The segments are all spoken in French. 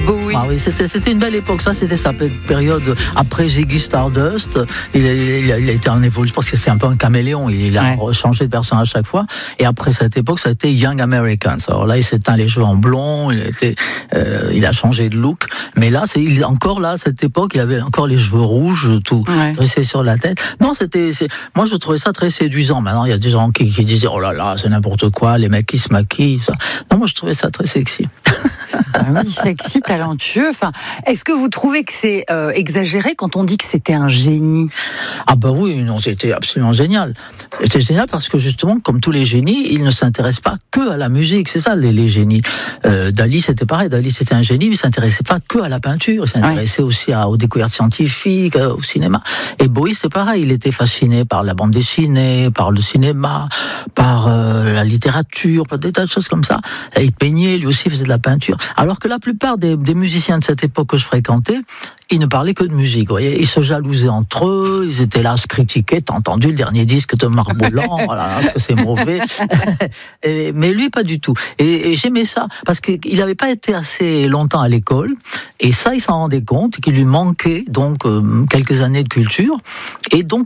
Bowie. Ah oui, c'était une belle époque. Ça, c'était sa période après Ziggy Stardust. Il a été en évolution. Je pense que c'est un peu un caméléon. Il a changé de personnage à chaque fois. Et après cette époque, ça a été Young Americans. Alors là, il s'est teint les cheveux en blond. Il a changé de look. Mais là, encore là, cette époque, il avait encore les cheveux rouges, tout dressé sur la tête. Non, moi, je trouvais ça très séduisant. Maintenant, il y a des gens qui disaient, oh là là, c'est n'importe quoi, les mecs qui se maquillent, ça. Non, moi, je trouvais ça très sexy. Oui, sexy, talentueux. Enfin, est-ce que vous trouvez que c'est exagéré quand on dit que c'était un génie ? Ah bah oui, non, c'était absolument génial. C'était génial parce que justement, comme tous les génies, ils ne s'intéressent pas que à la musique. C'est ça, les génies. Dali, c'était pareil. Dali, c'était un génie, mais il s'intéressait pas que à la peinture. Il s'intéressait aussi aux découvertes scientifiques, au cinéma. Et Bowie, c'est pareil. Il était fasciné par la bande dessinée, par le cinéma, par la littérature, par des tas de choses comme ça. Et il peignait, lui aussi, faisait de la peinture. Alors que la plupart des musiciens de cette époque que je fréquentais, ils ne parlaient que de musique. Vous voyez, ils se jalousaient entre eux, ils étaient là à se critiquer. T'as entendu le dernier disque de Marc Bolan, voilà, que c'est mauvais. Mais lui, pas du tout. Et j'aimais ça, parce qu'il n'avait pas été assez longtemps à l'école, et ça, il s'en rendait compte, qu'il lui manquait donc quelques années de culture. Et donc,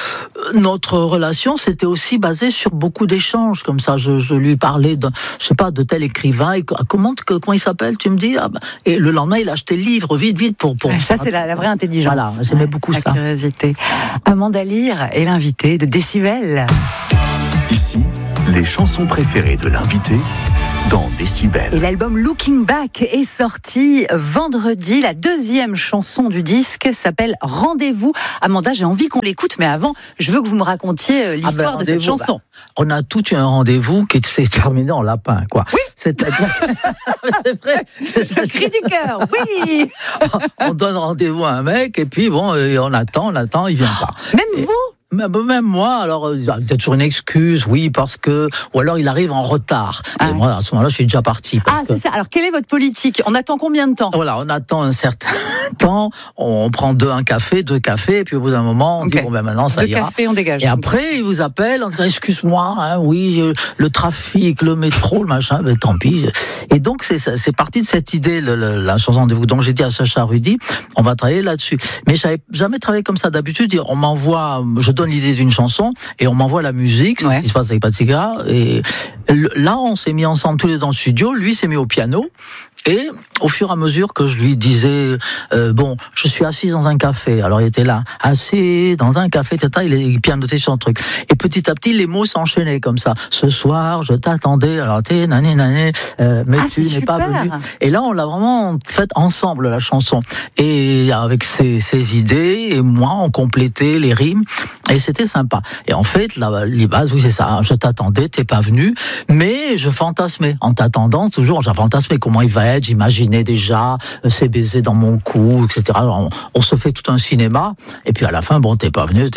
notre relation, c'était aussi basée sur beaucoup d'échanges, comme ça. Je lui parlais de tel écrivain, et comment il s'appelle, tu me dis, et le lendemain, il achetait le livre, vite, pour ça, c'est la vraie intelligence. Voilà, j'aimais beaucoup ça. La curiosité. Amanda Lear est l'invitée de Décibel. Ici, les chansons préférées de l'invité dans Décibel. Et l'album Looking Back est sorti vendredi. La deuxième chanson du disque s'appelle Rendez-vous. Amanda, j'ai envie qu'on l'écoute, mais avant, je veux que vous me racontiez l'histoire de cette chanson. On a tout eu un rendez-vous qui s'est terminé en lapin, quoi. Oui. C'est-à-dire... c'est vrai. Le cri du cœur, oui. On donne rendez-vous à un mec, et puis bon, on attend, il vient pas. Même vous ? Même moi, alors il y a peut-être toujours une excuse, oui, parce que, ou alors il arrive en retard. Et moi, à ce moment-là, je suis déjà parti. C'est ça. Alors, quelle est votre politique ? On attend combien de temps ? Voilà, on attend un certain temps. On prend deux cafés, et puis au bout d'un moment, on dit bon ben maintenant ça ira. 2 cafés, on dégage. Et après, il vous appelle, on dit excuse-moi, oui, le trafic, le métro, le machin, ben tant pis. Et donc c'est parti de cette idée, la chanson Rendez-vous. Donc j'ai dit à Sacha Rudy, on va travailler là-dessus. Mais j'avais jamais travaillé comme ça. D'habitude, on m'envoie, je donne l'idée d'une chanson et on m'envoie la musique, ce qui se passe avec Patsiga. Et là, on s'est mis ensemble tous les deux dans le studio. Lui s'est mis au piano. Et au fur et à mesure que je lui disais, je suis assis dans un café. Alors il était là, assis dans un café, etc. Il pianotait sur un truc. Et petit à petit, les mots s'enchaînaient comme ça. Ce soir, je t'attendais. Alors nané, mais tu n'es pas venu. Et là, on l'a vraiment faite ensemble, la chanson. Et avec ses idées, et moi, on complétait les rimes. Et c'était sympa. Et en fait, les bases, oui, c'est ça. Je t'attendais, t'es pas venu. Mais je fantasmais. En t'attendant, toujours, j'ai fantasmé comment il va être. J'imaginais déjà ses baisers dans mon cou, etc. Alors, on se fait tout un cinéma. Et puis à la fin, t'es pas venu.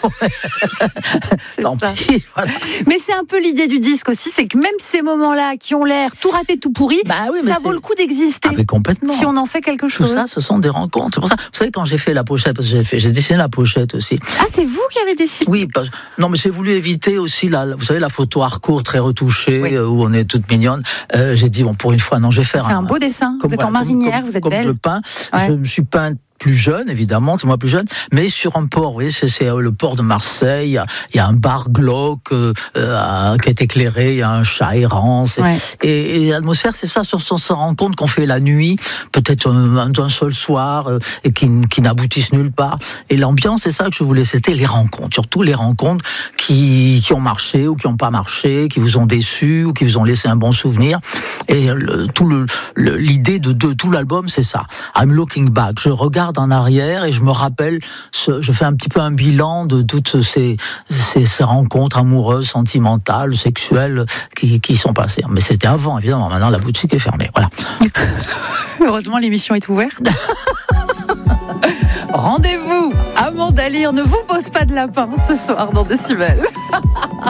Tant pis, voilà. Mais c'est un peu l'idée du disque aussi, c'est que même ces moments-là qui ont l'air tout raté, tout pourri, ça vaut le coup d'exister. Mais complètement. Si on en fait quelque chose. Tout ça, ce sont des rencontres. C'est pour ça. Vous savez, quand j'ai fait la pochette, parce que j'ai dessiné la pochette aussi. Ah, c'est vous qui avez dessiné ? Oui, non, mais j'ai voulu éviter aussi vous savez, la photo hardcore très retouchée, où on est toute mignonne. J'ai dit, pour une fois, non, je vais faire C'est un beau dessin. Vous êtes en marinière, vous êtes belle. Comme je peins, je me suis peint plus jeune, évidemment, c'est moi plus jeune, mais sur un port, vous voyez, c'est le port de Marseille, il y a un bar glauque qui est éclairé, il y a un chat errant, et l'atmosphère, c'est ça, sur cette rencontre qu'on fait la nuit, peut-être un seul soir, et qui n'aboutissent nulle part, et l'ambiance, c'est ça que je voulais, c'était les rencontres, surtout les rencontres qui ont marché, ou qui n'ont pas marché, qui vous ont déçu, ou qui vous ont laissé un bon souvenir, et l'idée de tout l'album, c'est ça, I'm looking back, je regarde en arrière et je me rappelle, je fais un petit peu un bilan de toutes ces rencontres amoureuses, sentimentales, sexuelles qui sont passées. Mais c'était avant, évidemment. Maintenant, la boutique est fermée. Voilà. Heureusement, l'émission est ouverte. Rendez-vous, Amanda Lear ne vous pose pas de lapin ce soir dans Décibel.